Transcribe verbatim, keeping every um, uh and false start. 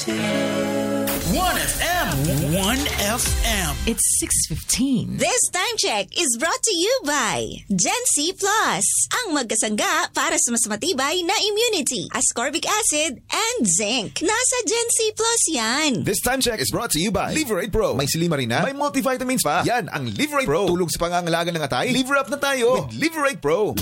one F M, one F M. It's six fifteen. This time check is brought to you by Gen C Plus, ang magkasangga para sa mas matibay na immunity, ascorbic acid, and zinc. Nasa Gen C Plus yan. This time check is brought to you by Liverate Pro. May silimarina, may multivitamins pa. Yan ang Liverate Pro. Tulog sa pangangalaga ng atay, liver up na tayo with Liverate Pro.